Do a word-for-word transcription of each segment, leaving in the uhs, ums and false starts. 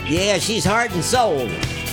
Yeah, she's heart and soul.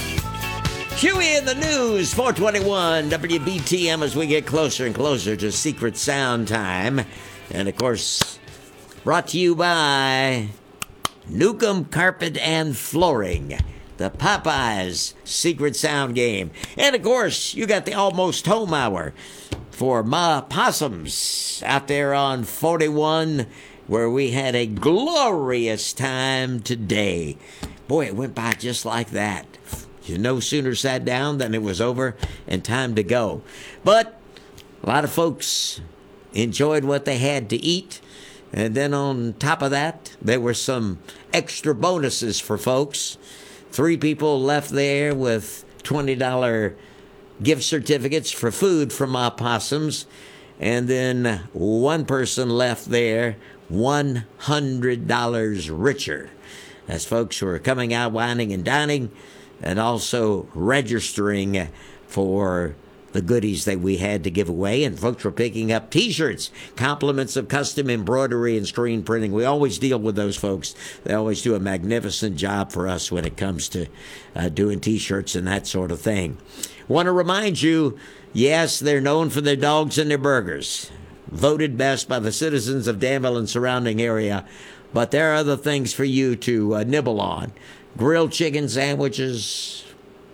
Huey in the news, four twenty-one W B T M, as we get closer and closer to Secret Sound time. And, of course, brought to you by Newcomb Carpet and Flooring, the Popeyes Secret Sound game. And, of course, you got the Almost Home Hour for Ma Possums out there on forty-one, where we had a glorious time today. Boy, it went by just like that. You no sooner sat down than it was over and time to go. But a lot of folks enjoyed what they had to eat. And then on top of that, there were some extra bonuses for folks. Three people left there with twenty dollars gift certificates for food from Ma Possums. And then one person left there one hundred dollars richer. As folks who are coming out, whining and dining, and also registering for the goodies that we had to give away. And folks were picking up T-shirts, compliments of custom embroidery and screen printing. We always deal with those folks. They always do a magnificent job for us when it comes to uh, doing T-shirts and that sort of thing. Want to remind you, yes, they're known for their dogs and their burgers. Voted best by the citizens of Danville and surrounding area. But there are other things for you to uh, nibble on. Grilled chicken sandwiches,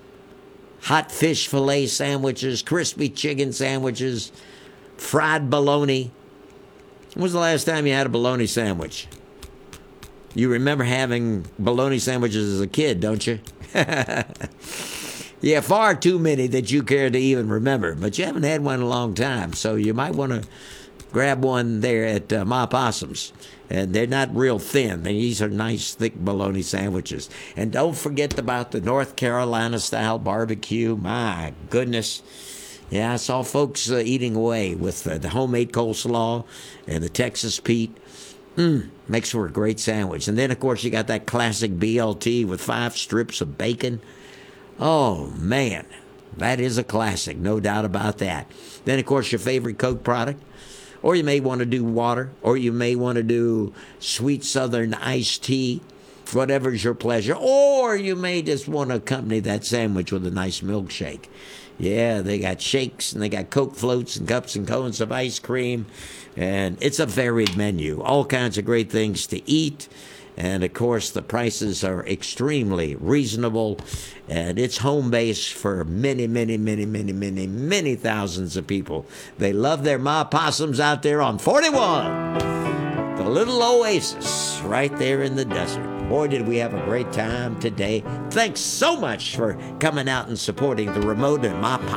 hot fish fillet sandwiches, crispy chicken sandwiches, fried bologna. When was the last time you had a bologna sandwich? You remember having bologna sandwiches as a kid, don't you? Yeah, far too many that you care to even remember. But you haven't had one in a long time, so you might want to grab one there at uh, Ma Possums. And they're not real thin. These are nice, thick bologna sandwiches. And don't forget about the North Carolina-style barbecue. My goodness. Yeah, I saw folks uh, eating away with uh, the homemade coleslaw and the Texas Pete. Mmm, makes for a great sandwich. And then, of course, you got that classic B L T with five strips of bacon. Oh, man. That is a classic, no doubt about that. Then, of course, your favorite Coke product. Or you may want to do water, or you may want to do sweet southern iced tea, whatever's your pleasure. Or you may just want to accompany that sandwich with a nice milkshake. Yeah, they got shakes, and they got Coke floats and cups and cones of ice cream. And it's a varied menu, all kinds of great things to eat. And, of course, the prices are extremely reasonable. And it's home base for many, many, many, many, many, many thousands of people. They love their Ma Possums out there on forty-one. The little oasis right there in the desert. Boy, did we have a great time today. Thanks so much for coming out and supporting the remote and Ma Possums.